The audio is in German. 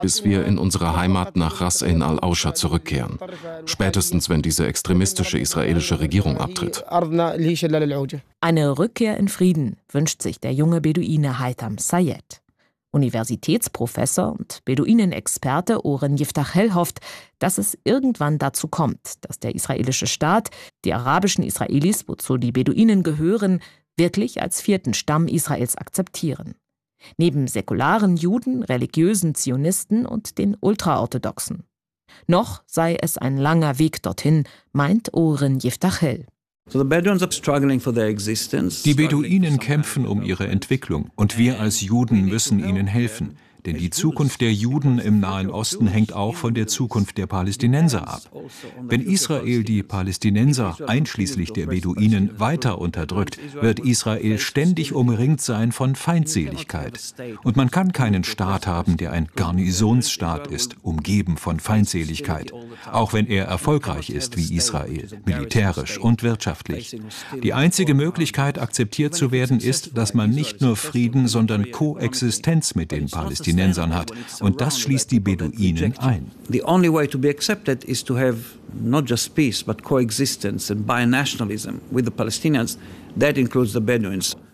bis wir in unsere Heimat nach Ras Ain al-Auscha zurückkehren. Spätestens, wenn diese extremistische israelische Regierung abtritt. Eine Rückkehr in Frieden wünscht sich der junge Beduine Haitham Sayed. Universitätsprofessor und Beduinenexperte Oren Yiftachel hofft, dass es irgendwann dazu kommt, dass der israelische Staat die arabischen Israelis, wozu die Beduinen gehören, wirklich als vierten Stamm Israels akzeptieren. Neben säkularen Juden, religiösen Zionisten und den Ultraorthodoxen. Noch sei es ein langer Weg dorthin, meint Oren Yiftachel. Die Beduinen kämpfen um ihre Entwicklung und wir als Juden müssen ihnen helfen. Denn die Zukunft der Juden im Nahen Osten hängt auch von der Zukunft der Palästinenser ab. Wenn Israel die Palästinenser, einschließlich der Beduinen, weiter unterdrückt, wird Israel ständig umringt sein von Feindseligkeit. Und man kann keinen Staat haben, der ein Garnisonsstaat ist, umgeben von Feindseligkeit, auch wenn er erfolgreich ist wie Israel, militärisch und wirtschaftlich. Die einzige Möglichkeit, akzeptiert zu werden, ist, dass man nicht nur Frieden, sondern Koexistenz mit den Palästinensern hat. Und das schließt die Beduinen ein. The only way to be accepted is to have not just peace, but coexistence and binationalism with the Palestinians. That includes the Bedouins.